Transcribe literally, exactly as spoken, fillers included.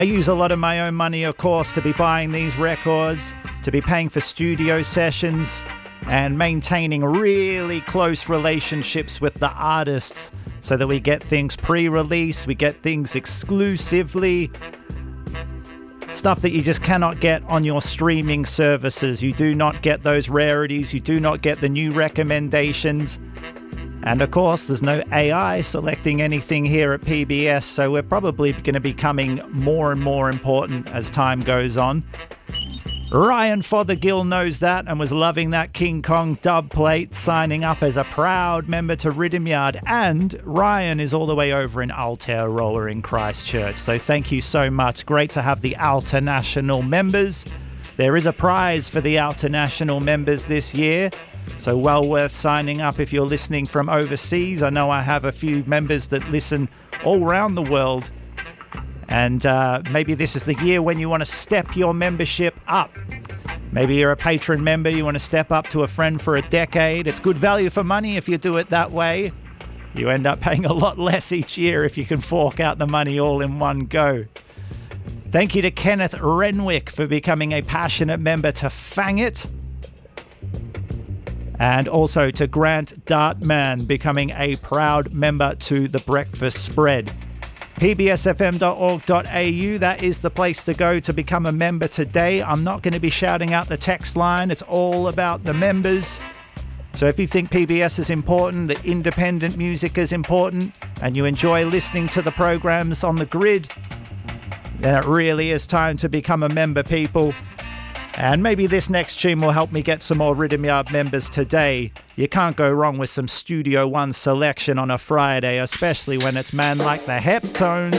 I use a lot of my own money, of course, to be buying these records, to be paying for studio sessions, and maintaining really close relationships with the artists so that we get things pre-release, we get things exclusively, stuff that you just cannot get on your streaming services. You do not get those rarities, you do not get the new recommendations. And of course, there's no A I selecting anything here at P B S, so we're probably going to be becoming more and more important as time goes on. Ryan Fothergill knows that and was loving that King Kong dub plate, signing up as a proud member to Rhythm Yard. And Ryan is all the way over in Aotearoa in Christchurch, so thank you so much. Great to have the Aotearoa members. There is a prize for the Aotearoa members this year, so well worth signing up if you're listening from overseas. I know I have a few members that listen all around the world. And uh, maybe this is the year when you want to step your membership up. Maybe you're a patron member, you want to step up to a friend for a decade. It's good value for money if you do it that way. You end up paying a lot less each year if you can fork out the money all in one go. Thank you to Kenneth Renwick for becoming a passionate member to Fang It. And also to Grant Dartman becoming a proud member to The Breakfast Spread. P B S F M dot org dot A U, that is the place to go to become a member today. I'm not going to be shouting out the text line. It's all about the members. So if you think P B S is important, that independent music is important, and you enjoy listening to the programs on the grid, then it really is time to become a member, people. And maybe this next tune will help me get some more Rhythm Yard members today. You can't go wrong with some Studio One selection on a Friday, especially when it's man like the Heptones.